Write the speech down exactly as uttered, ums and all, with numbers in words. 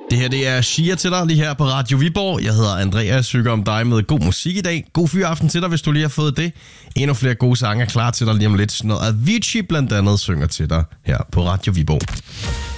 Det her det er Shia til dig lige her på Radio Viborg. Jeg hedder Andreas, synger om dig med god musik i dag. God fyraften til dig, hvis du lige har fået det. Endnu flere gode sange er klar til dig lige om lidt. Sådan noget Avicii blandt andet synger til dig her på Radio Viborg.